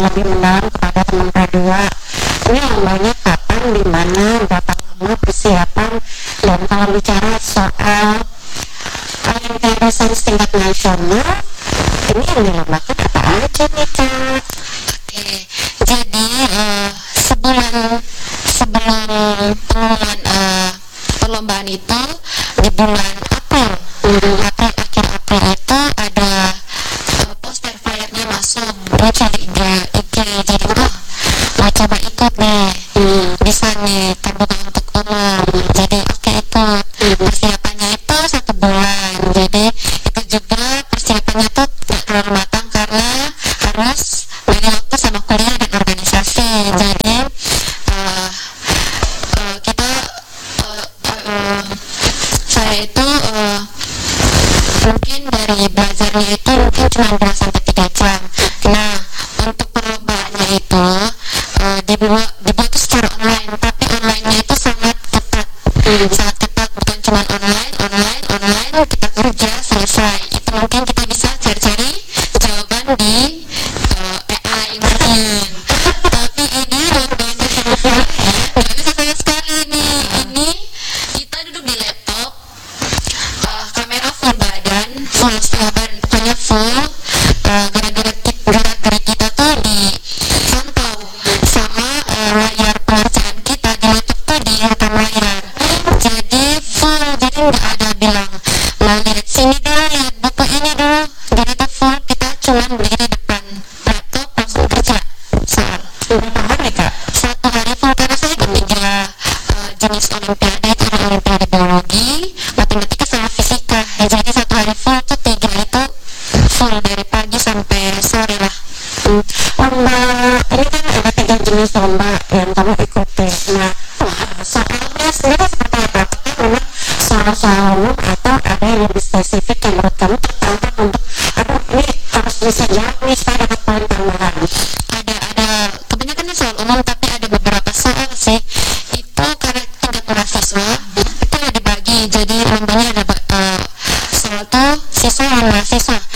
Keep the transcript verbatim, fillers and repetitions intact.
lebih mendalam kepada teman K dua. Ini lombanya kapan, di mana, berapa lama persiapan, dan kalau bicara soal Olimpiade Sains tingkat nasional, ini yang dilombakan apa aja nih Kak? Oke, jadi uh, sebulan sebelum pengumuman uh, perlombaan itu di bulan April, Hmm. April akhir April itu ada uh, poster flyernya masuk, dia cari I G, I G jadi oh mau coba ikut nih, Hmm. bisa nih terbuka untuk umum, jadi oke ikut. Persiapannya itu satu bulan, jadi itu juga persiapannya tuh gak terlalu matang karena harus bagi waktu sama kuliah dan organisasi. Jadi uh, uh, kita uh, uh, uh, saya itu uh, mungkin dari belajarnya itu mungkin cuma dua sampai tiga jam. Nah, untuk perlombaannya itu uh, dibuat dibuat itu secara online, tapi online-nya itu sangat ketat, Hmm. sangat ketat, bukan cuma online, online, online kita kerja selesai. Itu mungkin kita bisa cari-cari jawaban di uh, A I mungkin. Tapi ini luar biasa sekali, nggak bisa sama sekali nih. Ini kita duduk di laptop, uh, kamera full badan, full setengah badan, pokoknya full. Uh, gerak-gerak kita, gerak-gerik kita tuh dipantau sama uh, layar pengerjaan kita di laptop tuh di rekam layar. Jadi full, jadi nggak ada bilang mau lihat sini dulu, lihat buku ini dulu. Jadi tuh full, kita cuman berdiri depan laptop langsung kerja soal. Berapa hari Kak? Satu hari full karena saya ikut tiga uh, jenis olimpiade, itu ada olimpiade biologi, matematika sama fisika. Ya, jadi satu hari full tuh tiga itu full dari pagi sampai sore lah. Hmm. Lomba ini kan ada tiga jenis lomba yang kamu ikuti. Nah, soalnya sendiri seperti apa? Apakah memang soal-soal umum atau ada yang lebih spesifik yang menurut kamu tertantang untuk aduh ini harus bisa jawab nih saya dapat poin tambahan? Ada ada kebanyakan soal umum, tapi ada beberapa soal sih itu karena tingkat mahasiswa itu ada dibagi. Jadi lombanya ada uh, soal tuh siswa dan mahasiswa.